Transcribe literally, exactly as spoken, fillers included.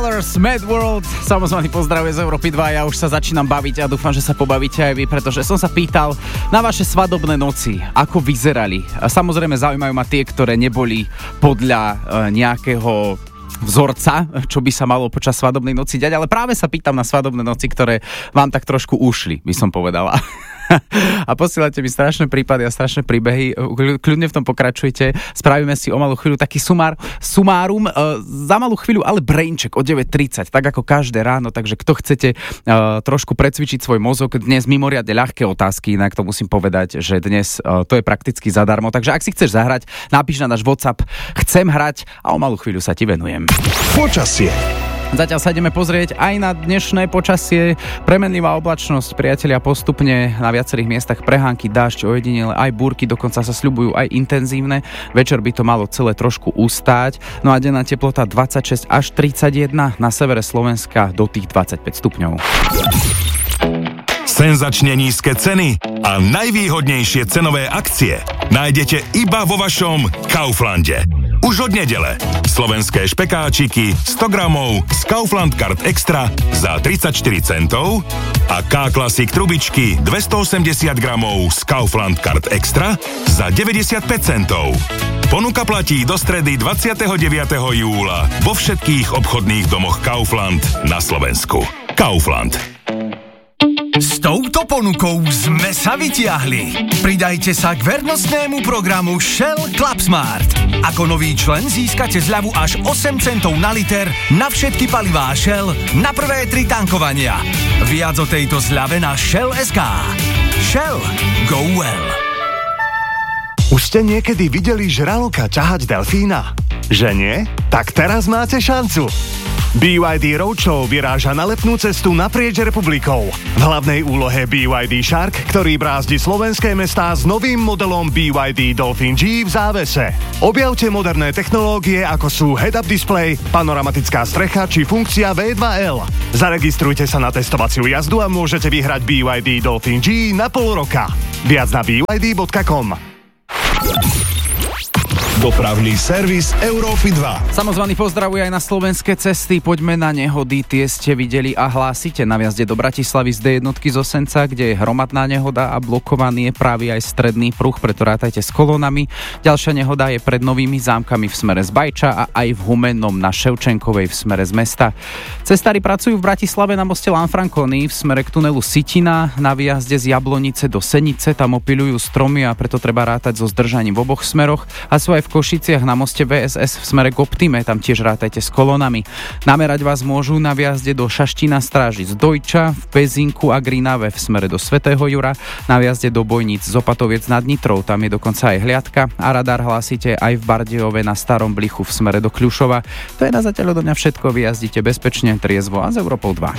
Colors, Mad World, samozvaný pozdravuje z Európy dva, ja už sa začínam baviť a dúfam, že sa pobavíte aj vy, pretože som sa pýtal na vaše svadobné noci, ako vyzerali. A samozrejme zaujímajú ma tie, ktoré neboli podľa e, nejakého vzorca, čo by sa malo počas svadobnej noci diať, ale práve sa pýtam na svadobné noci, ktoré vám tak trošku ušli, by som povedala. A posielate mi strašné prípady a strašné príbehy. Kľudne v tom pokračujte. Spravíme si o malú chvíľu taký sumár, sumárum. E, za malú chvíľu ale brainček o deväť tridsať, tak ako každé ráno. Takže kto chcete e, trošku precvičiť svoj mozog, dnes mimoriadne ľahké otázky, inak to musím povedať, že dnes e, to je prakticky zadarmo. Takže ak si chceš zahrať, napíš na náš WhatsApp chcem hrať a o malú chvíľu sa ti venujem. Počasie. Zatiaľ sa ideme pozrieť aj na dnešné počasie. Premenlivá oblačnosť, priatelia, postupne na viacerých miestach prehánky, dážď, ojedinele aj búrky, dokonca sa sľubujú aj intenzívne. Večer by to malo celé trošku ustáť. No a denná teplota dvadsaťšesť až tridsaťjeden, na severe Slovenska do tých dvadsaťpäť stupňov. Senzačne nízke ceny a najvýhodnejšie cenové akcie nájdete iba vo vašom Kauflande. Už od nedele. Slovenské špekáčiky sto gramov z Kaufland Card Extra za tridsaťštyri centov a K-Classic trubičky dvestoosemdesiat gramov z Kaufland Card Extra za deväťdesiatpäť centov. Ponuka platí do stredy dvadsiateho deviateho júla vo všetkých obchodných domoch Kaufland na Slovensku. Kaufland. S touto ponukou sme sa vytiahli. Pridajte sa k vernostnému programu Shell Clubsmart. Ako nový člen získate zľavu až osem centov na liter na všetky palivá Shell na prvé tri tankovania. Viac o tejto zľave na Shell bodka es ká. Shell. Go well. Už ste niekedy videli žraloka ťahať delfína? Že nie? Tak teraz máte šancu. bé yet dé Roadshow vyráža na letnú cestu naprieč republikou. V hlavnej úlohe bé yet dé Shark, ktorý brázdi slovenské mestá s novým modelom bé yet dé Dolphin G v závese. Objavte moderné technológie, ako sú head-up display, panoramatická strecha či funkcia vé dva el. Zaregistrujte sa na testovaciu jazdu a môžete vyhrať bé yet dé Dolphin G na pol roka. Viac na bé yet dé bodka com. Dopravný servis Európy dva. Samozvaný pozdravuje aj na slovenské cesty. Poďme na nehody, tie ste videli a hlásite. Na vjazde do Bratislavy z dé jeden z Osenca, kde je hromadná nehoda a blokovaný je práve aj stredný pruh, preto rátajte s kolónami. Ďalšia nehoda je pred Novými Zámkami v smere z Bajča a aj v Humennom na Ševčenkovej v smere z mesta. Cestári pracujú v Bratislave na moste Lanfranconi v smere k tunelu Sitina, na výjazde z Jablonice do Senice, tam opiľujú stromy a preto treba rátať so zdržaním v oboch smeroch, a sú aj v Košiciach na moste vé es es v smere k Optime, tam tiež rátajte s kolónami. Namerať vás môžu na vjazde do Šaštína Strážic Dojča, v Pezinku a Grinave v smere do Svätého Jura, na vjazde do Bojníc z Opatoviec nad Nitrou, tam je dokonca aj hliadka, a radar hlásite aj v Bardejove na Starom Blichu v smere do Kľušova. To je na zatiaľ odo mňa všetko, vyjazdite bezpečne, triezvo a z Európou dva.